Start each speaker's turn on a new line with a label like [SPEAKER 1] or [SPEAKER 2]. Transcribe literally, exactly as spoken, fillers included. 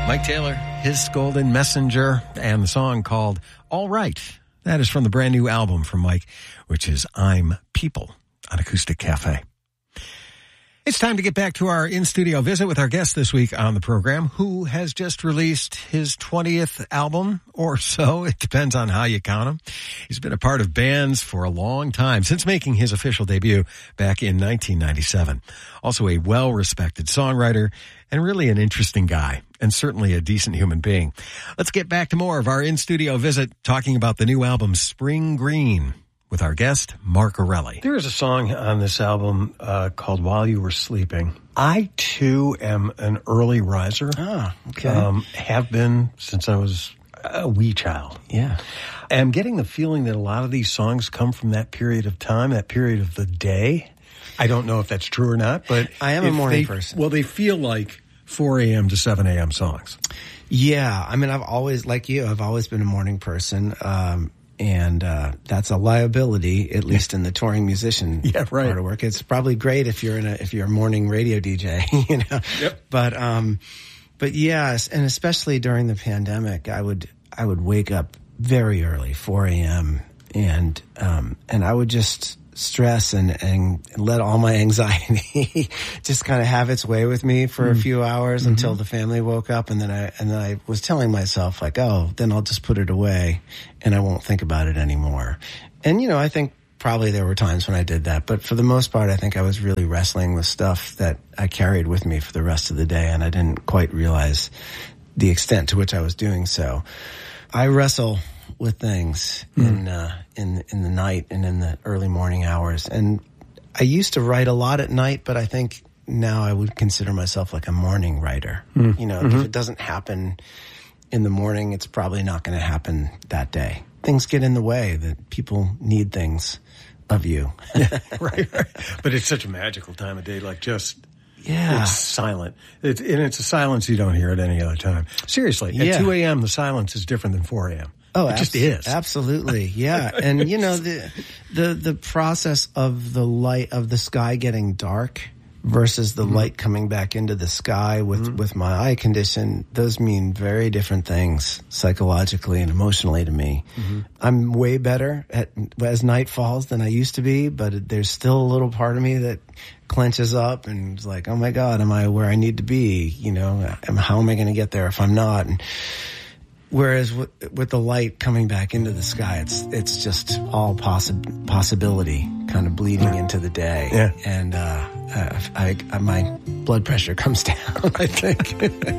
[SPEAKER 1] Mike Taylor, his Golden Messenger, and the song called All Right. That is from the brand new album from Mike, which is I'm People on Acoustic Cafe. It's time to get back to our in-studio visit with our guest this week on the program, who has just released his twentieth album or so. It depends on how you count him. He's been a part of bands for a long time, since making his official debut back in nineteen ninety-seven. Also a well-respected songwriter and really an interesting guy, and certainly a decent human being. Let's get back to more of our in-studio visit, talking about the new album Spring Green, with our guest, Mark Erelli. There is a song on this album uh, called While You Were Sleeping. I, too, am an early riser.
[SPEAKER 2] Ah, okay.
[SPEAKER 1] Um, have been since I was a wee child.
[SPEAKER 2] Yeah.
[SPEAKER 1] I'm getting the feeling that a lot of these songs come from that period of time, that period of the day. I don't know if that's true or not, but
[SPEAKER 2] I am a morning
[SPEAKER 1] they,
[SPEAKER 2] person.
[SPEAKER 1] Well, they feel like four a.m. to seven a.m. songs.
[SPEAKER 2] Yeah. I mean, I've always, like you, I've always been a morning person. Um, And uh that's a liability, at least in the touring musician
[SPEAKER 1] yeah, right.
[SPEAKER 2] part of work. It's probably great if you're in a if you're a morning radio D J, you know.
[SPEAKER 1] Yep.
[SPEAKER 2] But um, but yes, and especially during the pandemic, I would I would wake up very early, four a.m. and um and I would just stress and and let all my anxiety just kind of have its way with me for mm. a few hours mm-hmm. until the family woke up, and then I and then I was telling myself like, oh, then I'll just put it away and I won't think about it anymore. And you know, I think probably there were times when I did that, but for the most part, I think I was really wrestling with stuff that I carried with me for the rest of the day, and I didn't quite realize the extent to which I was doing so. I wrestle with things mm. in uh, in in the night and in the early morning hours. And I used to write a lot at night, but I think now I would consider myself like a morning writer. Mm. You know, mm-hmm. if it doesn't happen in the morning, it's probably not going to happen that day. Things get in the way, that people need things of you.
[SPEAKER 1] yeah, right, right. But it's such a magical time of day, like just...
[SPEAKER 2] Yeah.
[SPEAKER 1] It's silent. It's, and it's a silence you don't hear at any other time. Seriously, at
[SPEAKER 2] yeah.
[SPEAKER 1] two a.m., the silence is different than four a.m.
[SPEAKER 2] Oh,
[SPEAKER 1] it
[SPEAKER 2] abs-
[SPEAKER 1] just is.
[SPEAKER 2] Absolutely. Yeah. And you know, the, the, the process of the light of the sky getting dark versus the mm-hmm. light coming back into the sky with, mm-hmm. with my eye condition, those mean very different things psychologically and emotionally to me. Mm-hmm. I'm way better at, as night falls than I used to be, but there's still a little part of me that clenches up and is like, oh my God, am I where I need to be? You know, how am I going to get there if I'm not? And, whereas with, with the light coming back into the sky, it's it's just all possi- possibility kind of bleeding into the day.
[SPEAKER 1] Yeah.
[SPEAKER 2] And uh, I, I, my blood pressure comes down, I think.